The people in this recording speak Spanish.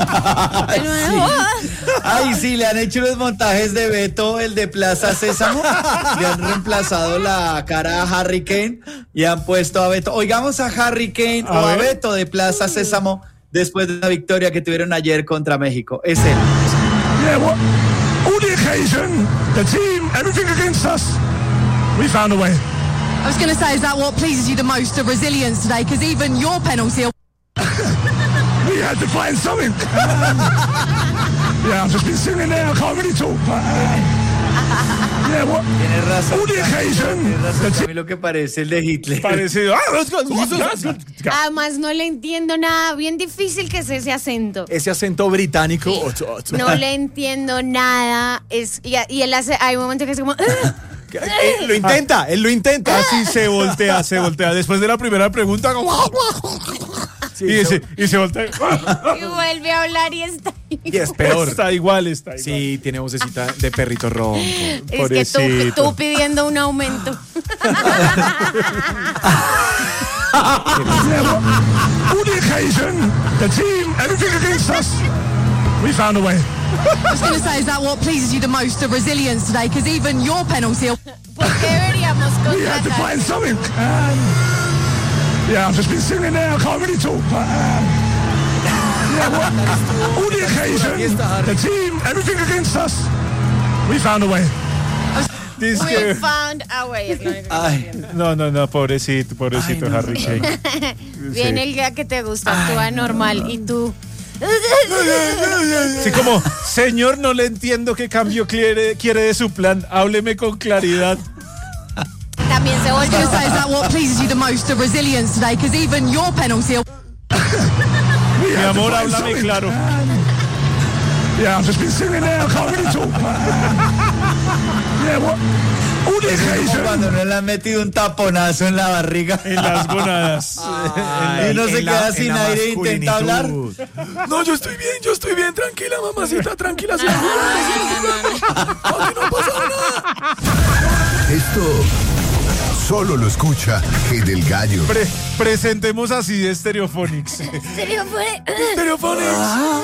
Ay, sí, le han hecho los montajes de Beto, el de Plaza Sésamo. Le han reemplazado la cara a Harry Kane y han puesto a Beto. Oigamos a Harry Kane o a Beto de Plaza Sésamo después de la victoria que tuvieron ayer contra México. Es él. Yeah, well, all the occasion, the team, everything against us, we found a way. I was going to say, is that what pleases you the most, the resilience today? Because even your penalty... We had to find something. Yeah, I've just been sitting there, I can't really talk. But, yeah, well, Tienes razón. all the occasion, the A team. mí lo que parece el de Hitler. Parecido. Además, no le entiendo nada. Bien difícil que es ese acento. Ese acento británico. No le entiendo nada. Y él hace, hay un momento que es como... Él lo intenta. Así se voltea. Después de la primera pregunta. Y se voltea. y vuelve a hablar y está... Y es peor. Está igual. Sí, tiene vocecita de perrito ronco. Es que tú pidiendo un aumento. All the occasion, the team, everything against us, we found a way. I was going to say, is that what pleases you the most, the resilience today? Because even your penalty... ¿Por qué deberíamos We had to find contratar? something. Yeah, I've just been sitting there, I can't really talk. But, yeah, well, all the occasion, the team, everything against us, we found a way. We found a way. Es lo único que Ay, No, pobrecito Harry Kane. Viene el día que te gusta, actúa normal y tú... Sí, como, señor, no le entiendo qué cambio quiere de su plan. Hábleme con claridad. También se I was volvió... going to say, is that what pleases you the most, the resilience today? Because even your penalty... Mi amor, háblame claro. Yeah, I've just been sitting there, I can't really talk. But, yeah, well, all the es como occasion, cuando no le han metido un taponazo en la barriga. En las gónadas. Y uno se queda sin aire e intenta hablar. no, yo estoy bien, tranquila, mamacita, tranquila. Aquí no pasa nada. Esto solo lo escucha G del Gallo. Presentemos así de Stereophonics. ¿En serio fue? Stereophonics.